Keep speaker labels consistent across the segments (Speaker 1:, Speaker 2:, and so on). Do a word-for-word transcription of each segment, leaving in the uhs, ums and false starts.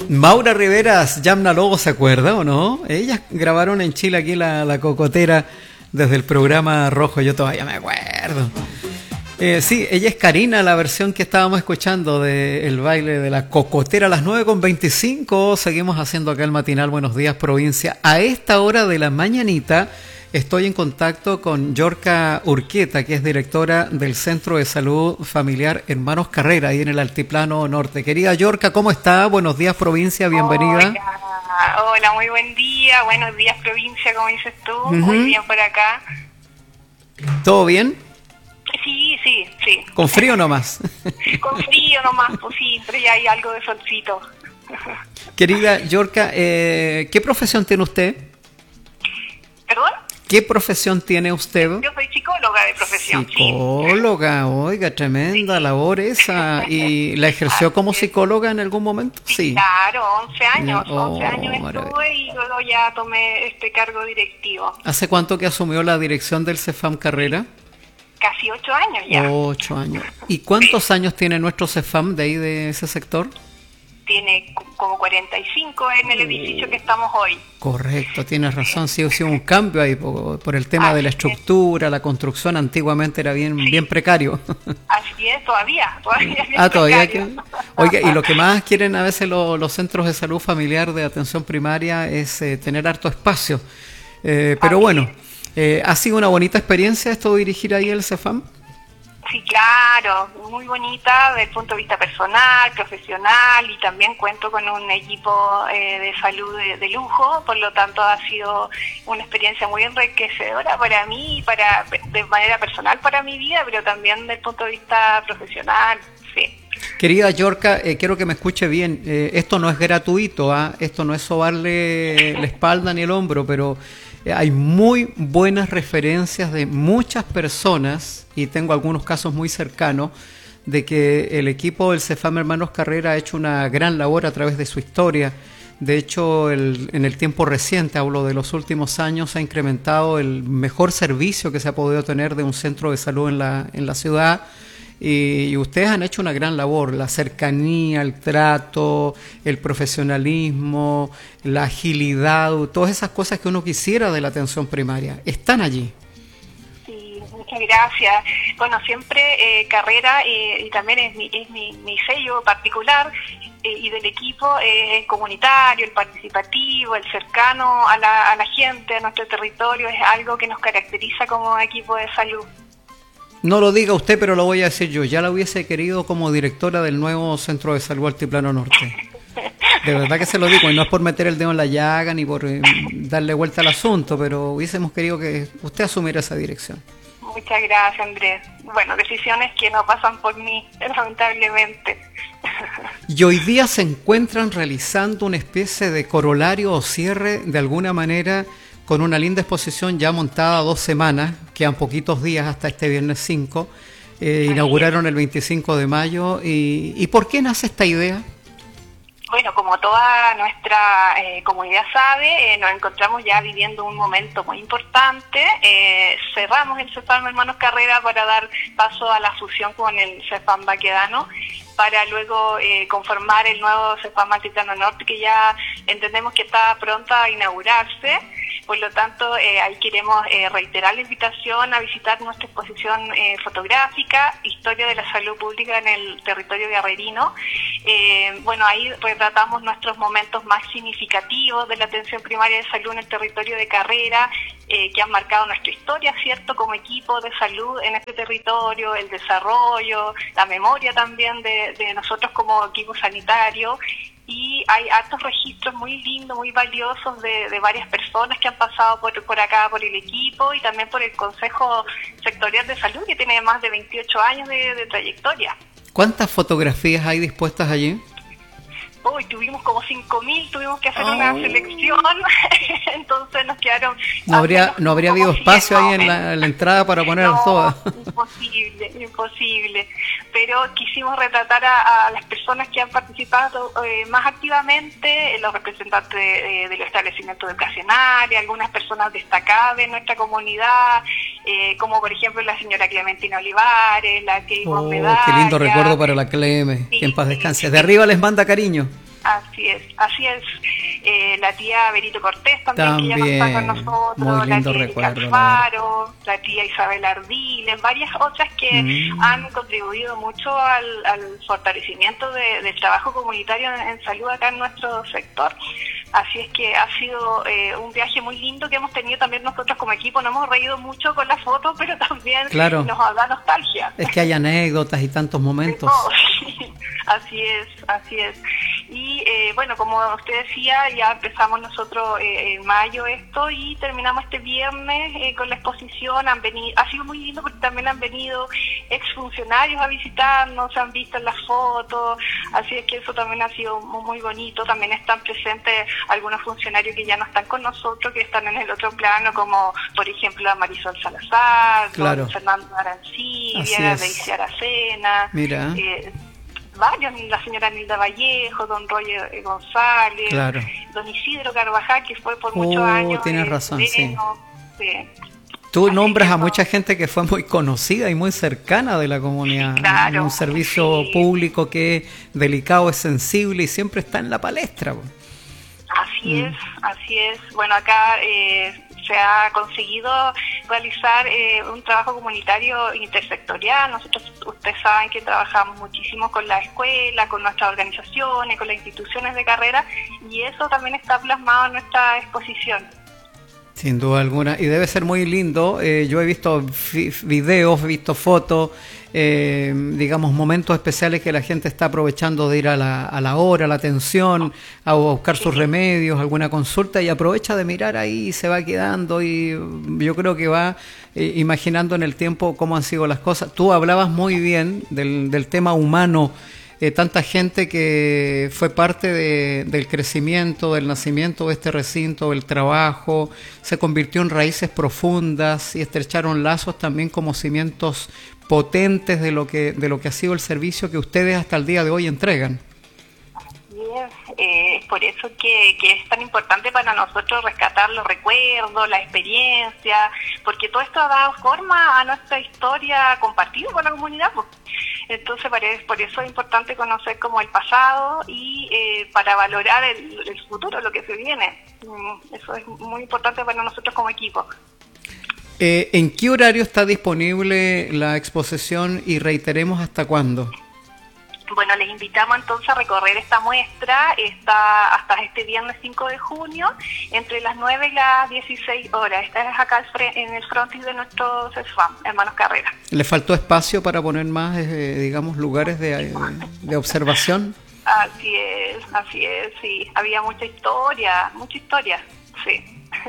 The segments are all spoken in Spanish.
Speaker 1: Maura Riveras, Yamna Lobo, ¿se acuerda o no? Ellas grabaron en Chile aquí la, la Cocotera desde el programa Rojo, yo todavía me acuerdo. Eh, sí, ella es Karina, la versión que estábamos escuchando del baile de la Cocotera a las nueve con veinticinco. Seguimos haciendo acá el matinal Buenos Días Provincia. A esta hora de la mañanita estoy en contacto con Yorka Urquieta, que es directora del Centro de Salud Familiar Hermanos Carrera, ahí en el Altiplano Norte. Querida Yorka, ¿cómo está? Buenos días, provincia, bienvenida.
Speaker 2: Hola, hola, muy buen día. Buenos días, provincia, como dices tú. Uh-huh. Muy bien por acá.
Speaker 1: ¿Todo bien?
Speaker 2: Sí, sí, sí.
Speaker 1: ¿Con frío nomás?
Speaker 2: Con frío nomás, pues sí, pero ya hay algo de solcito.
Speaker 1: Querida Yorka, eh, ¿qué profesión tiene usted?
Speaker 2: ¿Perdón?
Speaker 1: ¿Qué profesión tiene usted?
Speaker 2: Yo soy psicóloga de profesión.
Speaker 1: Psicóloga, sí. Oiga, tremenda sí. labor esa. ¿Y la ejerció como psicóloga en algún momento?
Speaker 2: Sí. Claro, once años. Oh, once años estuve y luego ya tomé este cargo directivo.
Speaker 1: ¿Hace cuánto que asumió la dirección del CEFAM Carrera?
Speaker 2: Casi ocho años ya.
Speaker 1: Ocho años. ¿Y cuántos sí. años tiene nuestro CEFAM de ahí, de ese sector?
Speaker 2: Tiene como cuarenta y cinco en el edificio que estamos hoy.
Speaker 1: Correcto, tienes razón, sí, sí hubo un cambio ahí por, por el tema Así de la estructura, es. la construcción antiguamente era bien sí. bien precario.
Speaker 2: Así es, todavía, todavía es bien
Speaker 1: Ah, todavía
Speaker 2: precario.
Speaker 1: que... Oiga, y lo que más quieren a veces los, los centros de salud familiar de atención primaria es eh, tener harto espacio. Eh, pero Así bueno, eh, ¿ha sido una bonita experiencia esto de dirigir ahí el CEFAM?
Speaker 2: Sí, claro, muy bonita desde el punto de vista personal, profesional, y también cuento con un equipo eh, de salud de, de lujo, por lo tanto ha sido una experiencia muy enriquecedora para mí, para de manera personal para mi vida, pero también desde el punto de vista profesional, sí.
Speaker 1: Querida Yorka, eh, quiero que me escuche bien, eh, esto no es gratuito, ¿eh? Esto no es sobarle la espalda ni el hombro, pero hay muy buenas referencias de muchas personas, y tengo algunos casos muy cercanos, de que el equipo del CEFAM Hermanos Carrera ha hecho una gran labor a través de su historia. De hecho, el, en el tiempo reciente, hablo de los últimos años, se ha incrementado el mejor servicio que se ha podido tener de un centro de salud en la, en la ciudad. Y, y ustedes han hecho una gran labor, la cercanía, el trato, el profesionalismo, la agilidad, todas esas cosas que uno quisiera de la atención primaria, están allí.
Speaker 2: Sí, muchas gracias. Bueno, siempre eh, Carrera, eh, y también es mi, es mi, mi sello particular, eh, y del equipo, eh, el comunitario, el participativo, el cercano a la, a la gente, a nuestro territorio, es algo que nos caracteriza como equipo de salud.
Speaker 1: No lo diga usted, pero lo voy a decir yo. Ya la hubiese querido como directora del nuevo Centro de Salud Altiplano Norte. De verdad que se lo digo, y no es por meter el dedo en la llaga ni por eh, darle vuelta al asunto, pero hubiésemos querido que usted asumiera esa dirección.
Speaker 2: Muchas gracias, Andrés. Bueno, decisiones que no pasan por mí, lamentablemente.
Speaker 1: Y hoy día se encuentran realizando una especie de corolario o cierre, de alguna manera, con una linda exposición ya montada dos semanas, quedan poquitos días hasta este viernes cinco, eh, inauguraron el veinticinco de mayo. Y, ¿Y por qué nace esta idea?
Speaker 2: Bueno, como toda nuestra eh, comunidad sabe, eh, nos encontramos ya viviendo un momento muy importante. Eh, cerramos el CEFAM Hermanos Carrera para dar paso a la fusión con el CEFAM Baquedano, para luego eh, conformar el nuevo CEFAM Altiplano Norte, que ya entendemos que está pronta a inaugurarse. Por lo tanto, eh, ahí queremos eh, reiterar la invitación a visitar nuestra exposición eh, fotográfica, Historia de la Salud Pública en el Territorio Guerrerino. Eh, bueno, ahí retratamos nuestros momentos más significativos de la atención primaria de salud en el territorio de Carrera, eh, que han marcado nuestra historia, ¿cierto?, como equipo de salud en este territorio, el desarrollo, la memoria también de, de nosotros como equipo sanitario. Y hay hartos registros muy lindos, muy valiosos de, de varias personas que han pasado por, por acá, por el equipo, y también por el Consejo Sectorial de Salud, que tiene más de veintiocho años de, de trayectoria.
Speaker 1: ¿Cuántas fotografías hay dispuestas allí?
Speaker 2: Uy, tuvimos como cinco mil, tuvimos que hacer oh. una selección, entonces nos quedaron...
Speaker 1: No habría no habría habido espacio ahí en la, en la entrada para poner
Speaker 2: no,
Speaker 1: todas.
Speaker 2: Imposible, imposible. Pero quisimos retratar a, a las personas que han participado eh, más activamente, los representantes de, de los establecimientos educacionales, algunas personas destacadas de nuestra comunidad, eh, como por ejemplo la señora Clementina Olivares, la que
Speaker 1: oh, qué lindo recuerdo para la Cleme, sí, que en paz descanse. De arriba les manda cariño.
Speaker 2: Así es, así es. Eh, la tía Berito Cortés también,
Speaker 1: también,
Speaker 2: que ya no está con nosotros,
Speaker 1: muy lindo
Speaker 2: la tía
Speaker 1: recuerdo,
Speaker 2: Alfaro, la, la tía Isabel Ardiles, varias otras que mm. han contribuido mucho al, al fortalecimiento de, del trabajo comunitario en, en salud acá en nuestro sector. Así es que ha sido eh, un viaje muy lindo que hemos tenido también nosotros como equipo. Nos hemos reído mucho con la foto, pero también
Speaker 1: claro.
Speaker 2: nos da nostalgia.
Speaker 1: Es que hay anécdotas y tantos momentos.
Speaker 2: Oh, sí. Así es, así es. Y eh, bueno, como usted decía, ya empezamos nosotros eh, en mayo esto y terminamos este viernes eh, con la exposición. Han venido, ha sido muy lindo porque también han venido exfuncionarios a visitarnos, se han visto en las fotos, así es que eso también ha sido muy, muy bonito. También están presentes algunos funcionarios que ya no están con nosotros, que están en el otro plano, como por ejemplo a Marisol Salazar,
Speaker 1: claro.
Speaker 2: don Fernando Arancibia, Daisy Aracena,
Speaker 1: mira
Speaker 2: eh, varios, la señora Nilda Vallejo, don Roger González,
Speaker 1: claro.
Speaker 2: don Isidro Carvajal, que fue por
Speaker 1: oh,
Speaker 2: muchos años.
Speaker 1: Tienes
Speaker 2: eh,
Speaker 1: razón,
Speaker 2: sereno,
Speaker 1: sí.
Speaker 2: sí.
Speaker 1: Tú
Speaker 2: Así
Speaker 1: nombras
Speaker 2: que,
Speaker 1: a mucha gente que fue muy conocida y muy cercana de la comunidad.
Speaker 2: Claro,
Speaker 1: un servicio
Speaker 2: sí.
Speaker 1: público que es delicado, es sensible y siempre está en la palestra.
Speaker 2: Así
Speaker 1: mm.
Speaker 2: es, así es. Bueno, acá eh, se ha conseguido realizar eh, un trabajo comunitario intersectorial. Nosotros, ustedes saben que trabajamos muchísimo con la escuela, con nuestras organizaciones, con las instituciones de carrera, y eso también está plasmado en nuestra exposición.
Speaker 1: Sin duda alguna, y debe ser muy lindo. Eh, yo he visto videos, he visto fotos, eh, digamos, momentos especiales que la gente está aprovechando de ir a la, a la hora, a la atención, a buscar sus remedios, alguna consulta, y aprovecha de mirar ahí y se va quedando, y yo creo que va eh, imaginando en el tiempo cómo han sido las cosas. Tú hablabas muy bien del, del tema humano. Eh, tanta gente que fue parte de, del crecimiento, del nacimiento de este recinto, del trabajo, se convirtió en raíces profundas y estrecharon lazos también como cimientos potentes de lo que de lo que ha sido el servicio que ustedes hasta el día de hoy entregan.
Speaker 2: Es eh, por eso que, que es tan importante para nosotros rescatar los recuerdos, la experiencia, porque todo esto ha dado forma a nuestra historia compartida con la comunidad, pues. Entonces, por eso es importante conocer como el pasado y eh, para valorar el, el futuro, lo que se viene. Eso es muy importante para nosotros como equipo.
Speaker 1: Eh, ¿En qué horario está disponible la exposición y reiteremos hasta cuándo?
Speaker 2: Bueno, les invitamos entonces a recorrer esta muestra, está hasta este viernes cinco de junio, entre las nueve y las dieciséis horas. Esta es acá en el frontis de nuestro CESFAM, Hermanos Carrera.
Speaker 1: ¿Le faltó espacio para poner más, eh, digamos, lugares de, de observación?
Speaker 2: Así es, así es, sí. Había mucha historia, mucha historia, sí.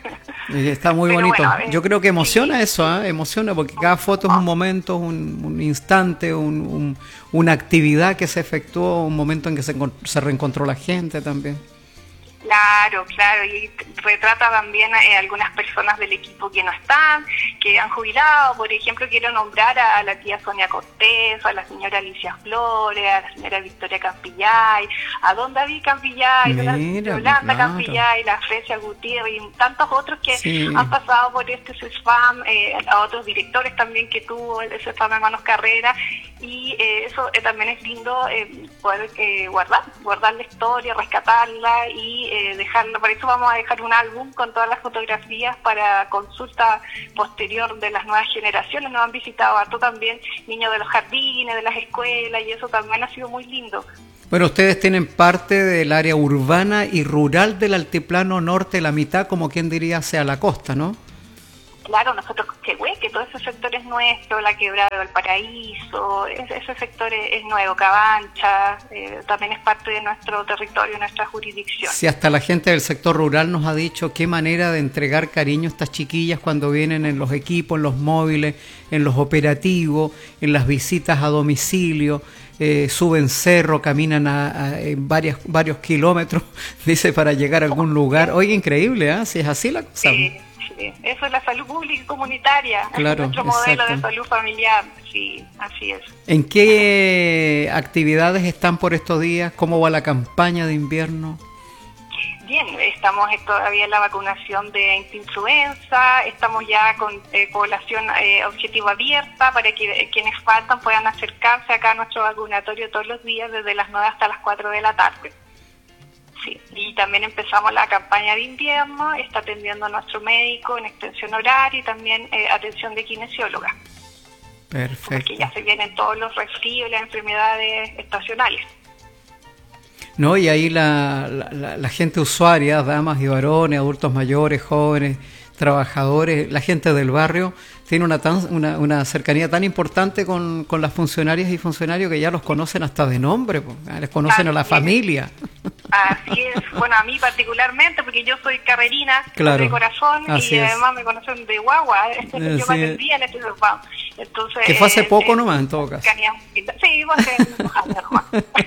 Speaker 1: Está muy
Speaker 2: Pero
Speaker 1: bonito.
Speaker 2: bueno,
Speaker 1: Yo creo que emociona
Speaker 2: sí.
Speaker 1: eso, ¿eh? Emociona porque cada foto es un momento, un, un instante, un, un, una actividad que se efectuó, un momento en que se, se reencontró la gente también.
Speaker 2: Claro, claro, y retrata también eh, algunas personas del equipo que no están, que han jubilado. Por ejemplo, quiero nombrar a, a la tía Sonia Cortés, a la señora Alicia Flores, a la señora Victoria Campillay, a don David Campillay,
Speaker 1: Mira,
Speaker 2: a Yolanda
Speaker 1: claro.
Speaker 2: Campillay, la Frecia Gutiérrez y tantos otros que
Speaker 1: sí.
Speaker 2: han pasado por este CESFAM, eh, a otros directores también que tuvo el CESFAM Hermanos Carrera, y eh, eso eh, también es lindo eh, poder eh, guardar, guardar la historia, rescatarla y eh, dejarlo. Por eso vamos a dejar un álbum con todas las fotografías para consulta posterior de las nuevas generaciones. Nos han visitado harto también niños de los jardines, de las escuelas, y eso también ha sido muy lindo.
Speaker 1: Bueno, ustedes tienen parte del área urbana y rural del altiplano norte, la mitad, como quien diría, hacia la costa, ¿no?
Speaker 2: Claro, nosotros, que que todo ese sector es nuestro, la Quebrada del Paraíso, ese, ese sector es, es nuevo, Cabancha, eh, también es parte de nuestro territorio, nuestra jurisdicción.
Speaker 1: Si hasta la gente del sector rural nos ha dicho qué manera de entregar cariño a estas chiquillas cuando vienen en los equipos, en los móviles, en los operativos, en las visitas a domicilio, eh, suben cerro, caminan a, a en varias, varios kilómetros, dice, para llegar a algún lugar. Oye, increíble, ¿eh? Si es así la cosa.
Speaker 2: Sí. Eso es la salud pública y comunitaria,
Speaker 1: claro,
Speaker 2: es nuestro modelo
Speaker 1: exacto.
Speaker 2: de salud familiar, sí, así es.
Speaker 1: ¿En qué actividades están por estos días? ¿Cómo va la campaña de invierno?
Speaker 2: Bien, estamos todavía en la vacunancia de influenza, estamos ya con eh, población eh, objetivo abierta para que eh, quienes faltan puedan acercarse acá a nuestro vacunatorio todos los días desde las nueve hasta las cuatro de la tarde. sí. Y también empezamos la campaña de invierno, está atendiendo a nuestro médico en extensión horaria y también eh, atención de kinesióloga.
Speaker 1: Perfecto.
Speaker 2: Porque ya se vienen todos los resfríos y las enfermedades estacionales.
Speaker 1: No, y ahí la, la, la gente usuaria, damas y varones, adultos mayores, jóvenes, trabajadores, la gente del barrio, tiene una, tan, una, una cercanía tan importante con, con las funcionarias y funcionarios que ya los conocen hasta de nombre, pues, les conocen Así a la es. familia.
Speaker 2: Así es, bueno, a mí particularmente, porque yo soy carrerina,
Speaker 1: claro.
Speaker 2: de corazón,
Speaker 1: Así
Speaker 2: y
Speaker 1: es.
Speaker 2: además me conocen de guagua, ¿eh? Yo me atendí en este sofá. Entonces,
Speaker 1: que fue hace poco
Speaker 2: eh,
Speaker 1: nomás, en todo caso.
Speaker 2: Sí, fue hace unos años nomás.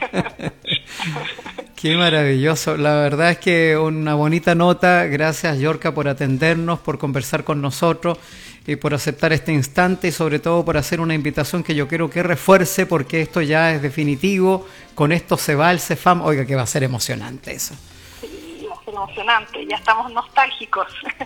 Speaker 1: Qué maravilloso. La verdad es que una bonita nota. Gracias, Yorka, por atendernos, por conversar con nosotros y por aceptar este instante y sobre todo por hacer una invitación que yo quiero que refuerce, porque esto ya es definitivo. Con esto se va el CEFAM. Oiga, que va a ser emocionante eso.
Speaker 2: Sí, va a ser emocionante. Ya estamos nostálgicos.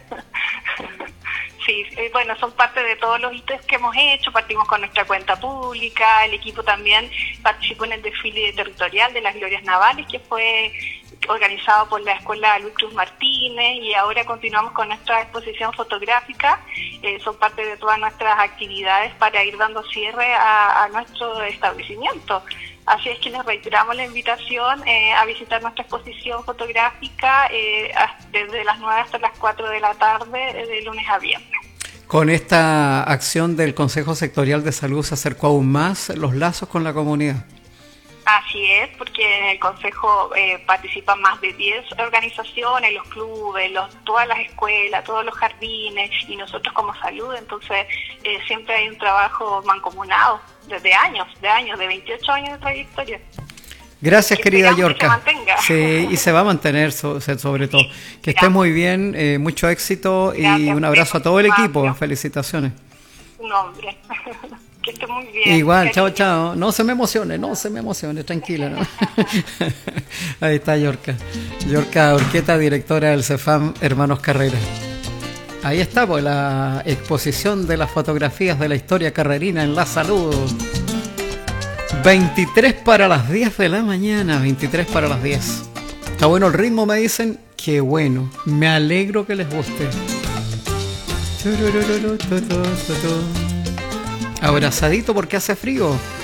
Speaker 2: Sí, eh, bueno, son parte de todos los hitos que hemos hecho. Partimos con nuestra cuenta pública, el equipo también participó en el desfile territorial de las Glorias Navales, que fue organizado por la Escuela Luis Cruz Martínez, y ahora continuamos con nuestra exposición fotográfica. Eh, son parte de todas nuestras actividades para ir dando cierre a, a nuestro establecimiento. Así es que les reiteramos la invitación eh, a visitar nuestra exposición fotográfica eh, desde las nueve hasta las cuatro de la tarde, de lunes a viernes.
Speaker 1: Con esta acción del Consejo Sectorial de Salud se acercó aún más los lazos con la comunidad.
Speaker 2: Así es, porque en el Consejo eh, participan más de diez organizaciones, los clubes, los, todas las escuelas, todos los jardines, y nosotros como salud, entonces eh, siempre hay un trabajo mancomunado desde años, de años, de veintiocho años de trayectoria.
Speaker 1: Gracias, querida Yorka.
Speaker 2: Sí,
Speaker 1: y se va a mantener so, sobre todo. Que esté muy bien, eh, mucho éxito y Gracias, un abrazo a todo el equipo. Felicitaciones.
Speaker 2: Un hombre. Que esté muy bien.
Speaker 1: Igual, chao, chao. No se me emocione, no se me emocione, tranquila, ¿no? Ahí está Yorka. Yorka Urqueta, directora del CEFAM Hermanos Carrera. Ahí está, pues, la exposición de las fotografías de la historia carrerina en la salud. veintitrés para las diez de la mañana, veintitrés para las diez. Está bueno el ritmo, me dicen. Qué bueno, me alegro que les guste. Abrazadito porque hace frío.